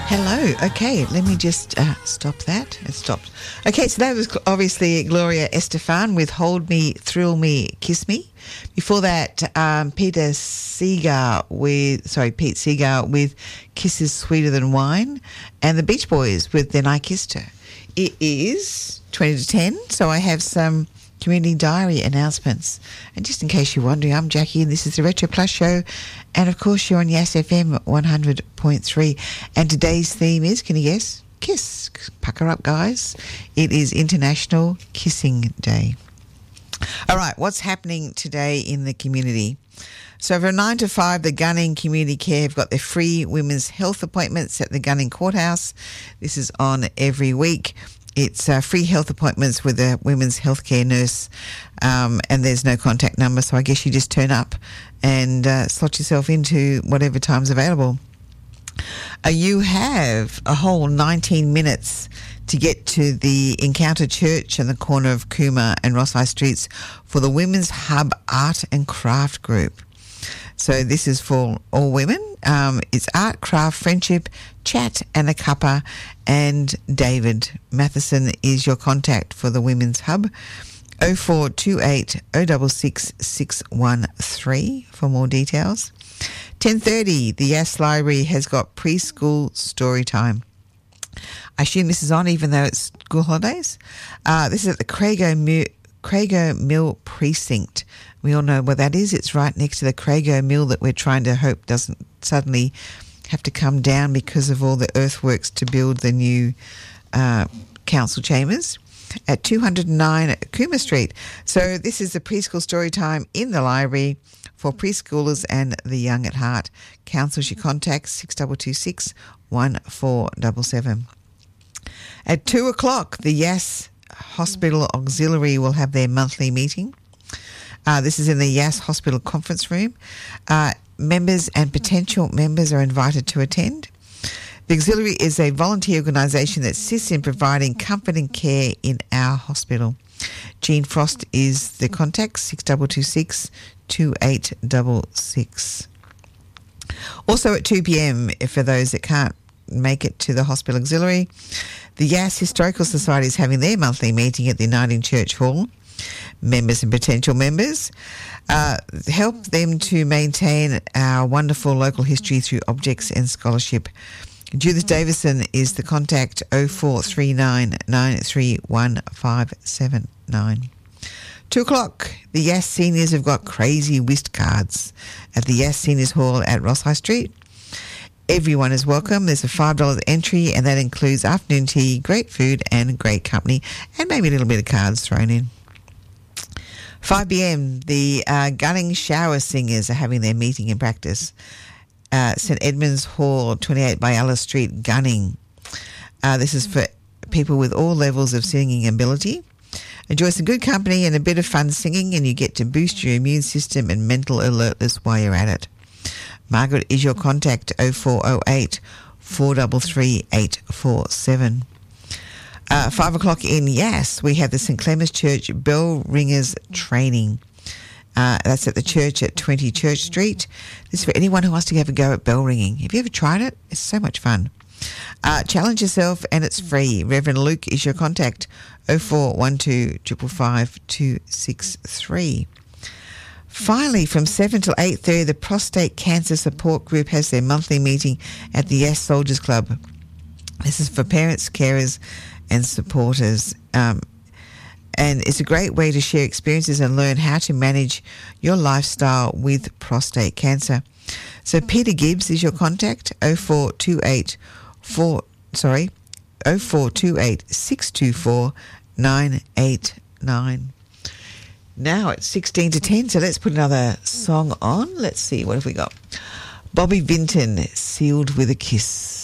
Hello. Okay, let me just stop that. It stopped. Okay, so that was obviously Gloria Estefan with Hold Me, Thrill Me, Kiss Me. Before that, Pete Seeger with Kisses Sweeter Than Wine, and the Beach Boys with Then I Kissed Her. It is 20 to 10, so I have some Community Diary announcements. And just in case you're wondering, I'm Jackie and this is the Retro Plus Show. And of course, you're on Yass FM 100.3. And today's theme is, can you guess? Kiss. Pucker up, guys. It is International Kissing Day. All right, what's happening today in the community? So from 9 to 5, the Gunning Community Care have got their free women's health appointments at the Gunning Courthouse. This is on every week. It's free health appointments with a women's healthcare nurse, and there's no contact number, so I guess you just turn up and slot yourself into whatever time's available. You have a whole 19 minutes to get to the Encounter Church on the corner of Cooma and Ross High Streets for the Women's Hub Art and Craft Group. So this is for all women. It's art, craft, friendship, chat and a cuppa. And David Matheson is your contact for the Women's Hub. 0428 066 613 for more details. 10:30, the Yass Library has got preschool story time. I assume this is on even though it's school holidays. This is at the Crago Mill Precinct. We all know what that is. It's right next to the Crago Mill that we're trying to hope doesn't suddenly have to come down because of all the earthworks to build the new council chambers at 209 Cooma Street. So this is the preschool story time in the library for preschoolers and the young at heart. Council should contact 6226 1477. At 2 o'clock, the Yass Hospital Auxiliary will have their monthly meeting. This is in the Yass Hospital Conference Room. Members and potential members are invited to attend. The Auxiliary is a volunteer organisation that assists in providing comfort and care in our hospital. Jean Frost is the contact, 6226 2866. Also at 2 p.m, for those that can't make it to the Hospital Auxiliary, the Yass Historical Society is having their monthly meeting at the Uniting Church Hall. Members and potential members help them to maintain our wonderful local history through objects and scholarship. Judith Davison is the contact, 0439 931 579. 2 o'clock, the Yass Seniors have got crazy whist cards at the Yass Seniors Hall at Ross High Street. Everyone is welcome. There's a $5 entry, and that includes afternoon tea, great food and great company, and maybe a little bit of cards thrown in. 5 p.m, the Gunning Shower Singers are having their meeting in practice. St Edmunds Hall, 28 Bayala Street, Gunning. This is for people with all levels of singing ability. Enjoy some good company and a bit of fun singing, and you get to boost your immune system and mental alertness while you're at it. Margaret is your contact, 0408 433 847. 5 o'clock in Yass, we have the St Clements Church Bell Ringers Training. That's at the church at 20 Church Street. This is for anyone who wants to have a go at bell ringing. Have you ever tried it? It's so much fun. Challenge yourself and it's free. Reverend Luke is your contact, 0412 555 263. Finally, from 7 till 8:30, the Prostate Cancer Support Group has their monthly meeting at the Yass Soldiers Club. This is for parents, carers and supporters. And it's a great way to share experiences and learn how to manage your lifestyle with prostate cancer. So Peter Gibbs is your contact, 0428 624 989. Now it's 16 to 10, so let's put another song on. Let's see, what have we got? Bobby Vinton, Sealed with a Kiss.